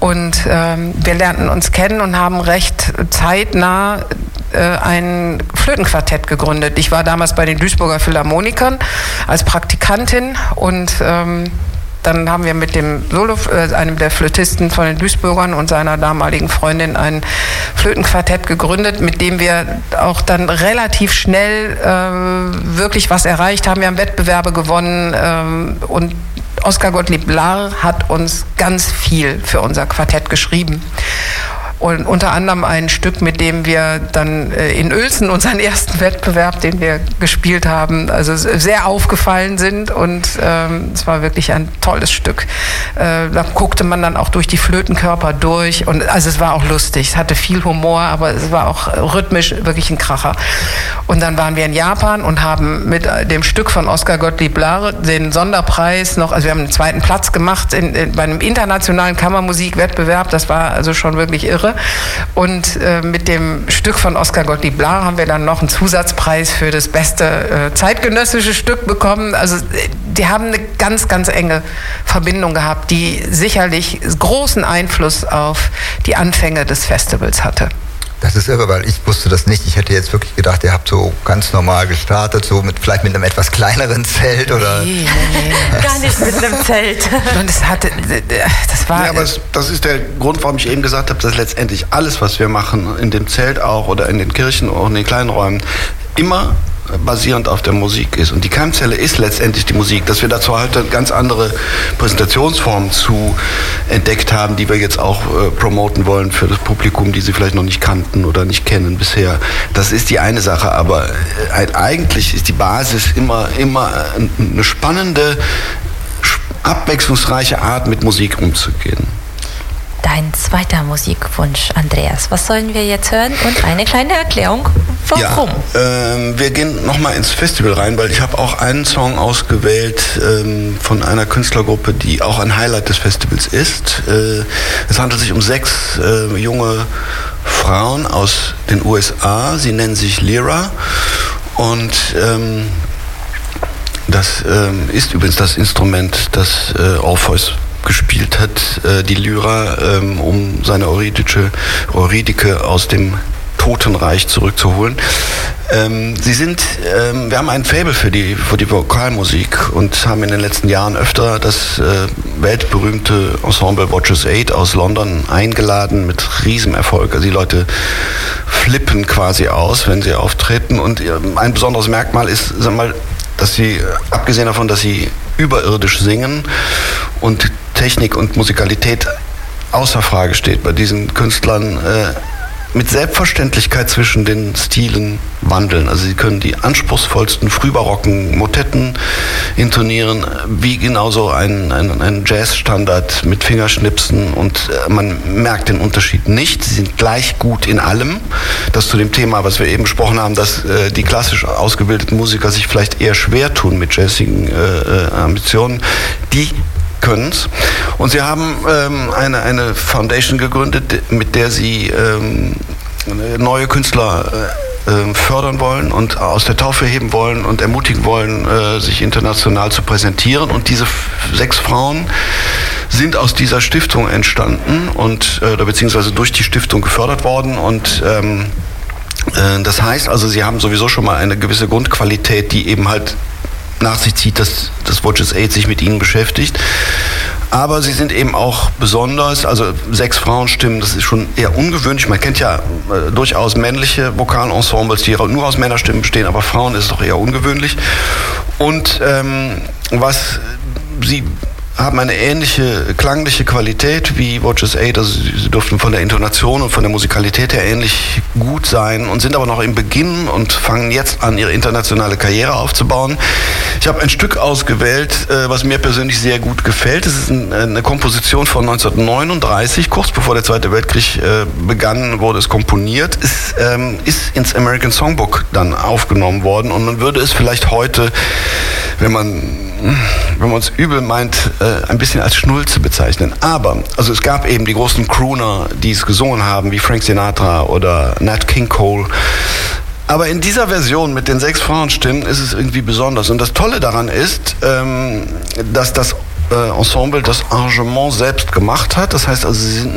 Und wir lernten uns kennen und haben recht zeitnah ein Flötenquartett gegründet. Ich war damals bei den Duisburger Philharmonikern als Praktikantin und dann haben wir mit dem einem der Flötisten von den Duisburgern und seiner damaligen Freundin ein Flötenquartett gegründet, mit dem wir auch dann relativ schnell wirklich was erreicht haben. Wir haben Wettbewerbe gewonnen und Oskar Gottlieb Lahr hat uns ganz viel für unser Quartett geschrieben. Und unter anderem ein Stück, mit dem wir dann in Uelzen unseren ersten Wettbewerb, den wir gespielt haben, also sehr aufgefallen sind und es war wirklich ein tolles Stück. Da guckte man dann auch durch die Flötenkörper durch und also es war auch lustig, es hatte viel Humor, aber es war auch rhythmisch wirklich ein Kracher. Und dann waren wir in Japan und haben mit dem Stück von Oskar Gottlieb Lahr den Sonderpreis noch, also wir haben einen zweiten Platz gemacht bei einem internationalen Kammermusikwettbewerb, das war also schon wirklich irre. Und mit dem Stück von Oskar Gottlieb Lahr haben wir dann noch einen Zusatzpreis für das beste zeitgenössische Stück bekommen. Also die haben eine ganz, ganz enge Verbindung gehabt, die sicherlich großen Einfluss auf die Anfänge des Festivals hatte. Das ist irre, weil ich wusste das nicht. Ich hätte jetzt wirklich gedacht, ihr habt so ganz normal gestartet, so vielleicht mit einem etwas kleineren Zelt oder... Nee. Gar nicht mit einem Zelt. Und das war... Ja, aber das ist der Grund, warum ich eben gesagt habe, dass letztendlich alles, was wir machen, in dem Zelt auch oder in den Kirchen, auch in den kleinen Räumen, immer basierend auf der Musik ist. Und die Keimzelle ist letztendlich die Musik. Dass wir dazu heute ganz andere Präsentationsformen zu entdeckt haben, die wir jetzt auch promoten wollen für das Publikum, die sie vielleicht noch nicht kannten oder nicht kennen bisher. Das ist die eine Sache, aber eigentlich ist die Basis immer eine spannende, abwechslungsreiche Art, mit Musik umzugehen. Dein zweiter Musikwunsch, Andreas. Was sollen wir jetzt hören? Und eine kleine Erklärung, warum? Ja, wir gehen nochmal ins Festival rein, weil ich habe auch einen Song ausgewählt von einer Künstlergruppe, die auch ein Highlight des Festivals ist. Es handelt sich um 6 junge Frauen aus den USA. Sie nennen sich Lyra und das ist übrigens das Instrument, das Orpheus gespielt hat, die Lyra, um seine Eurydike aus dem Totenreich zurückzuholen. Wir haben ein Faible für die Vokalmusik und haben in den letzten Jahren öfter das weltberühmte Ensemble Watchers 8 aus London eingeladen mit Riesenerfolg. Also die Leute flippen quasi aus, wenn sie auftreten, und ein besonderes Merkmal ist, dass sie, abgesehen davon, dass sie überirdisch singen und Technik und Musikalität außer Frage steht bei diesen Künstlern, mit Selbstverständlichkeit zwischen den Stilen wandeln. Also sie können die anspruchsvollsten frühbarocken Motetten intonieren, wie genauso ein Jazzstandard mit Fingerschnipsen, und man merkt den Unterschied nicht. Sie sind gleich gut in allem. Das zu dem Thema, was wir eben besprochen haben, dass die klassisch ausgebildeten Musiker sich vielleicht eher schwer tun mit jazzigen Ambitionen. Die können's. Und sie haben eine Foundation gegründet, mit der sie neue Künstler fördern wollen und aus der Taufe heben wollen und ermutigen wollen, sich international zu präsentieren. Und diese 6 Frauen sind aus dieser Stiftung entstanden und beziehungsweise durch die Stiftung gefördert worden. Und das heißt also, sie haben sowieso schon mal eine gewisse Grundqualität, die eben halt nach sich zieht, dass das Watchers 8 sich mit ihnen beschäftigt. Aber sie sind eben auch besonders, also 6 Frauenstimmen, das ist schon eher ungewöhnlich. Man kennt ja durchaus männliche Vokalensembles, die nur aus Männerstimmen bestehen, aber Frauen ist es doch eher ungewöhnlich. Und was sie haben eine ähnliche klangliche Qualität wie Watchers 8, also sie dürften von der Intonation und von der Musikalität her ähnlich gut sein und sind aber noch im Beginn und fangen jetzt an, ihre internationale Karriere aufzubauen. Ich habe ein Stück ausgewählt, was mir persönlich sehr gut gefällt. Es ist eine Komposition von 1939, kurz bevor der Zweite Weltkrieg begann, wurde es komponiert. Es ist ins American Songbook dann aufgenommen worden, und man würde es vielleicht heute, wenn man es übel meint, ein bisschen als Schnulze bezeichnen. Aber, also es gab eben die großen Crooner, die es gesungen haben, wie Frank Sinatra oder Nat King Cole. Aber in dieser Version mit den 6 Frauenstimmen ist es irgendwie besonders. Und das Tolle daran ist, dass das Ensemble das Arrangement selbst gemacht hat. Das heißt also, sie sind